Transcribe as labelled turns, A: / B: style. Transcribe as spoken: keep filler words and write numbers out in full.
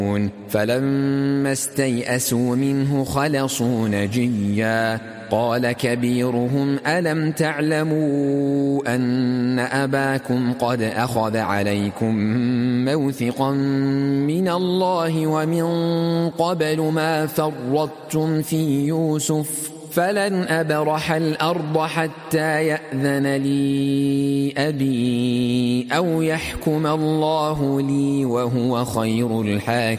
A: فلما استيئسوا منه خلصوا نجيا قال كبيرهم ألم تعلموا أن أباكم قد أخذ عليكم موثقا من الله ومن قبل ما فرطتم في يوسف فلن أبرح الأرض حتى يأذن لي أبي أو يحكم الله لي وهو خير الحاكمين.